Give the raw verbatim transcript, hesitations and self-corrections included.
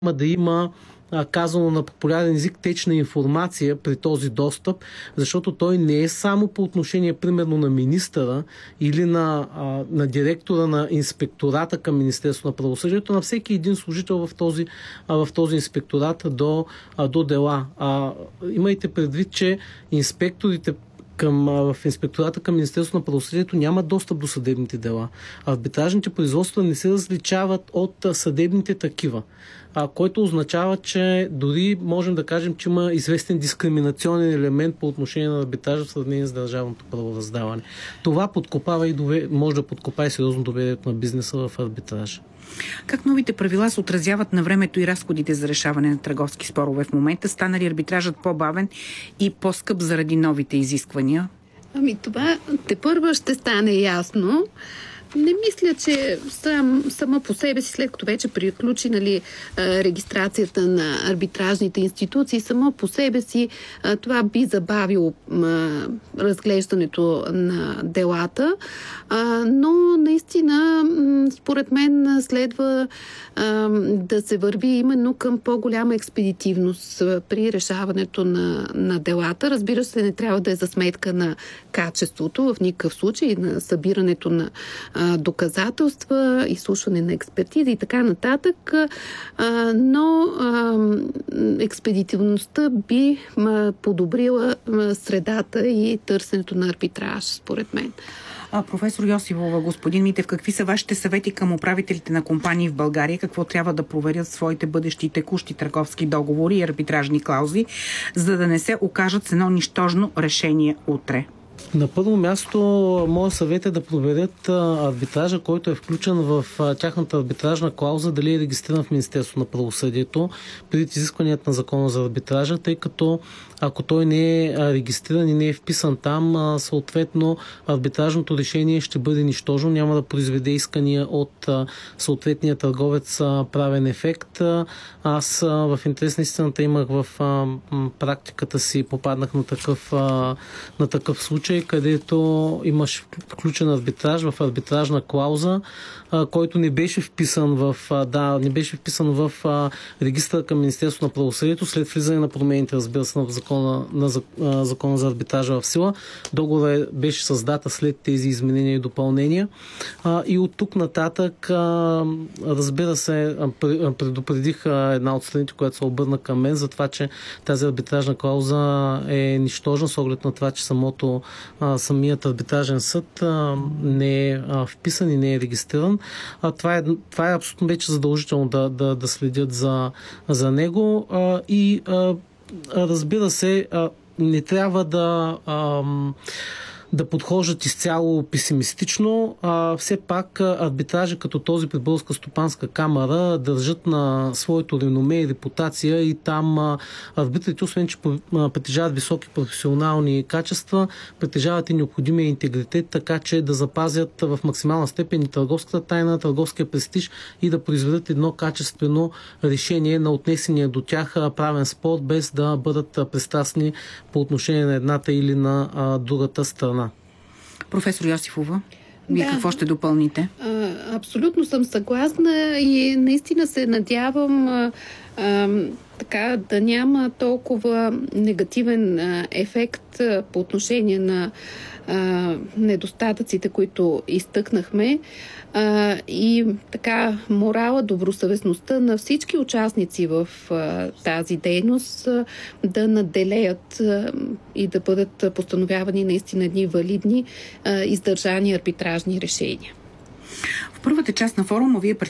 да има, казано на популярен език, течна информация при този достъп, защото той не е само по отношение, примерно, на министъра или на, на директора на инспектората към Министерството на правосъдието, на всеки един служител в този, в този инспекторат до, до дела. А, имайте предвид, че инспекторите Към, в инспектората към Министерството на правосъдието няма достъп до съдебните дела. Арбитражните производства не се различават от съдебните такива, а, което означава, че дори можем да кажем, че има известен дискриминационен елемент по отношение на арбитража в сравнение с държавното правораздаване. Това подкопава и дове... може да подкопае сериозно доверието на бизнеса в арбитража. Как новите правила се отразяват на времето и разходите за решаване на търговски спорове в момента? Стана ли арбитражът по-бавен и по-скъп заради новите изисквания? Ами това тепърва ще стане ясно. Не мисля, че сам, сама по себе си, след като вече приключи, нали, регистрацията на арбитражните институции, само по себе си това би забавило разглеждането на делата. Но наистина, според мен, следва да се върви именно към по-голяма експедитивност при решаването на, на делата. Разбира се, не трябва да е за сметка на качеството, в никакъв случай, на събирането на доказателства, изслушване на експертиза и така нататък, но експедитивността би подобрила средата и търсенето на арбитраж, според мен. А, професор Йосифова, господин Митев, какви са вашите съвети към управителите на компании в България? Какво трябва да проверят своите бъдещи текущи търговски договори и арбитражни клаузи, за да не се окажат с едно нищожно решение утре? На първо място, моят съвет е да проверят арбитража, който е включен в тяхната арбитражна клауза, дали е регистриран в Министерството на правосъдието преди изискванията на закона за арбитража, тъй като ако той не е регистриран и не е вписан там, съответно арбитражното решение ще бъде нищожно, няма да произведе искания от съответния търговец правен ефект. Аз в интерес на истината имах в практиката си, попаднах на такъв, на такъв случай, където имаш включен арбитраж в арбитражна клауза, който не беше вписан в, да, не беше вписан в регистъра към Министерството на правосъдието след влизане на промените, разбира се, на закона, на закона за арбитража в сила. Договорът беше с дата след тези изменения и допълнения. И от тук нататък, разбира се, предупредих една от страните, която се обърна към мен за това, че тази арбитражна клауза е нищожна с оглед на това, че самото самият арбитражен съд не е вписан и не е регистриран. Това е, това е абсолютно вече задължително да, да, да следят за, за него и разбира се, не трябва да да подхождат изцяло песимистично. А, все пак арбитражи като този при Българска стопанска камара държат на своето реноме и репутация и там арбитрите, освен че притежават високи професионални качества, притежават и необходимия интегритет, така че да запазят в максимална степен и търговската тайна, търговския престиж и да произведат едно качествено решение на отнесения до тях правен спор, без да бъдат пристрастни по отношение на едната или на а, другата страна. Професор Йосифова, вие да, какво ще допълните? А, абсолютно съм съгласна и наистина се надявам а, а, така да няма толкова негативен а, ефект а, по отношение на а, недостатъците, които изтъкнахме. А, и така морала, добросъвестността на всички участници в а, тази дейност а, да наделеят а, и да бъдат постановявани наистина едни валидни а, издържани арбитражни решения. В първата част на форума вие